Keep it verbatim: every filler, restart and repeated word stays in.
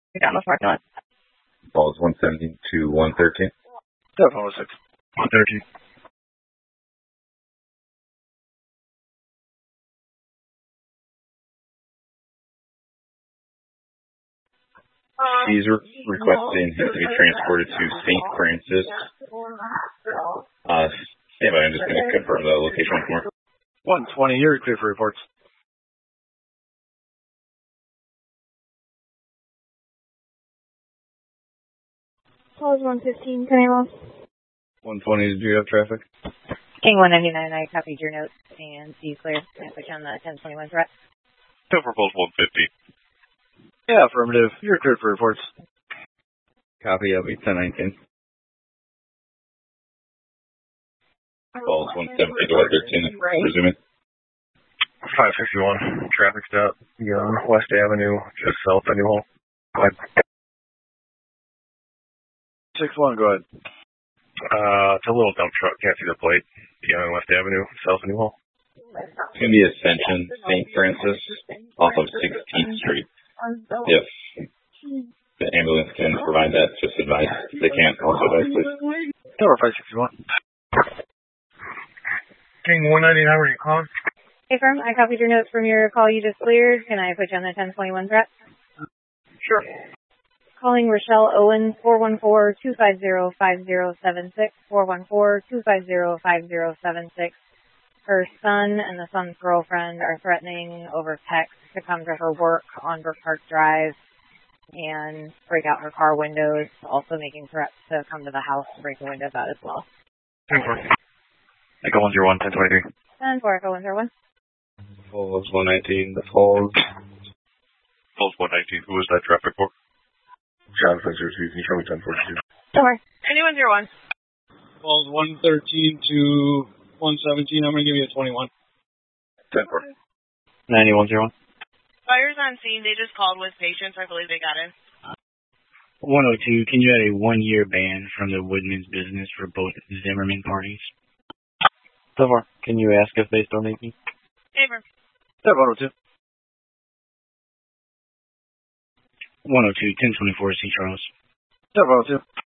Down the parking lot. Calls one seventeen to one thirteen. seven oh six. one thirteen. He's re- requesting him to be transported to Saint Francis. Uh, stand by, I'm just going to confirm the location once more. one twenty, you're clear for reports. Calls one fifteen, can I lost? one twenty, do you have traffic? King one ninety-nine, I copied your notes and see you clear. Can I put you on the ten twenty-one threat? Ten for Pulse one fifty. Yeah, affirmative. You're clear for reports. Copy of ten nineteen. Calls one seventeen to one thirteen, resuming. five sixty-one, traffic stop. Young, West Avenue, just south of New Hall. Go ahead. six one, go ahead. Uh, it's a little dump truck, can't see the plate. Young, West Avenue, south of New Hall. It's going to be Ascension, Saint Francis, off of sixteenth Street. If the ambulance can provide that, just advise. If they can't, also advise, please. Number five sixty-one. King one ninety-nine, were you calling? Hey, firm, I copied your notes from your call you just cleared. Can I put you on the ten twenty-one threat? Sure. Calling Rochelle Owens, four one four, two five zero, five zero seven six, four one four, two five zero, five zero seven six. Her son and the son's girlfriend are threatening over text to come to her work on Brook Park Drive and break out her car windows, also making threats to come to the house to break the windows out as well. ten four. Echo one zero one, ten twenty-three. ten four, Echo one zero one. Falls one nineteen, the Falls. Falls one nineteen, who was that traffic for? John five zero two, can you show me ten forty-two? Four. Anyone zero one. Falls one thirteen to one seventeen, I'm going to give you a twenty-one. ten four. ninety-one zero one. Fires on scene, they just called with patients. I believe they got in. one oh two, can you add a one-year ban from the Woodman's business for both Zimmerman parties? So far, can you ask if they still need me? Favor. seven oh two. one oh two, ten twenty-four, Saint Charles. seven oh two.